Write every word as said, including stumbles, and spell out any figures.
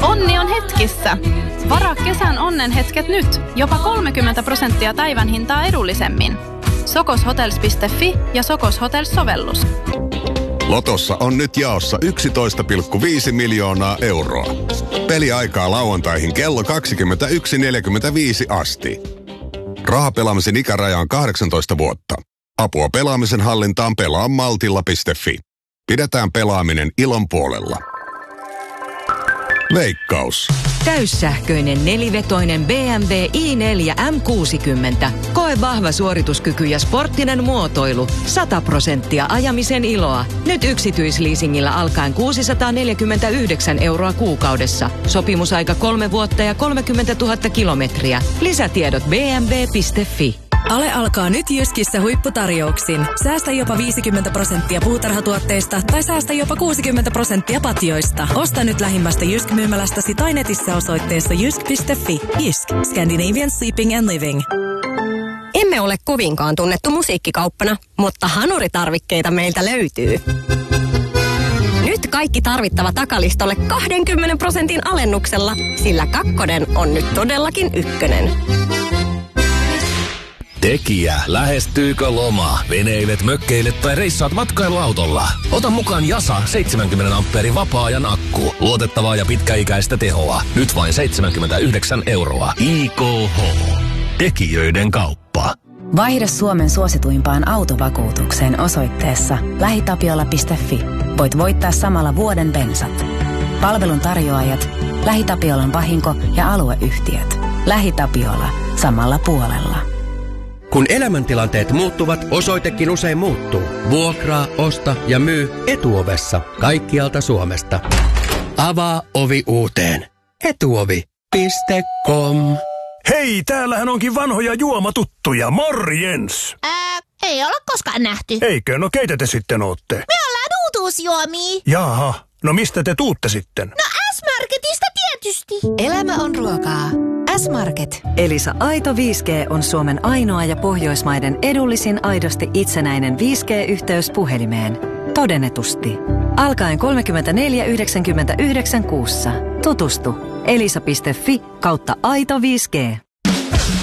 Onni on hetkissä. Varaa kesän onnenhetket nyt. Jopa kolmekymmentä prosenttia päivän hintaa edullisemmin. sokoshotels piste fi ja Sokos Hotels-sovellus. Lotossa on nyt jaossa yksitoista pilkku viisi miljoonaa euroa. Peliaikaa lauantaihin kello kaksikymmentäyksi neljäkymmentäviisi asti. Rahapelaamisen ikäraja on kahdeksantoista vuotta. Apua pelaamisen hallintaan pelaa maltilla piste fi. Pidetään pelaaminen ilon puolella. Veikkaus. Täyssähköinen nelivetoinen B M W i neljä M kuusikymmentä. Koe vahva suorituskyky ja sporttinen muotoilu. sata prosenttia ajamisen iloa. Nyt yksityisleasingillä alkaen kuusisataaneljäkymmentäyhdeksän euroa kuukaudessa. Sopimusaika kolme vuotta ja kolmekymmentätuhatta kilometriä. Lisätiedot b m w piste fi. Ale alkaa nyt Jyskissä huipputarjouksin. Säästä jopa viisikymmentä prosenttia puutarhatuotteista tai säästä jopa kuusikymmentä prosenttia patjoista. Osta nyt lähimmästä Jysk-myymälästäsi tai netissä osoitteessa jysk piste fi. Jysk. Scandinavian Sleeping and Living. Emme ole kovinkaan tunnettu musiikkikauppana, mutta hanuritarvikkeita meiltä löytyy. Nyt kaikki tarvittava takalistolle kaksikymmentä prosentin alennuksella, sillä kakkonen on nyt todellakin ykkönen. Tekijä, lähestyykö loma? Veneilet, mökkeilet tai reissaat matkailuautolla? Ota mukaan Jasa seitsemänkymmentä ampeerin vapaa-ajan akku. Luotettavaa ja pitkäikäistä tehoa. Nyt vain seitsemänkymmentäyhdeksän euroa. I K H. Tekijöiden kauppa. Vaihda Suomen suosituimpaan autovakuutukseen osoitteessa lähitapiola piste fi. Voit voittaa samalla vuoden bensat. Palvelun tarjoajat, LähiTapiolan vahinko- ja alueyhtiöt. LähiTapiola. Samalla puolella. Kun elämäntilanteet muuttuvat, osoitekin usein muuttuu. Vuokraa, osta ja myy Etuovessa kaikkialta Suomesta. Avaa ovi uuteen. etuovi piste com. Hei, täällähän onkin vanhoja juomatuttuja. Morjens! Ää, ei olla koskaan nähty. Eikö? No keitä te sitten ootte? Me ollaan uutuusjuomia. Jaha, no mistä te tuutte sitten? No S-Marketista tietysti. Elämä on ruokaa. S-Market. Elisa Aito viisi G on Suomen ainoa ja Pohjoismaiden edullisin aidosti itsenäinen viisi G-yhteys puhelimeen. Todennetusti. Alkaen kolmekymmentäneljä yhdeksänkymmentäyhdeksän kuussa. Tutustu. elisa piste fi kautta aito viisi G.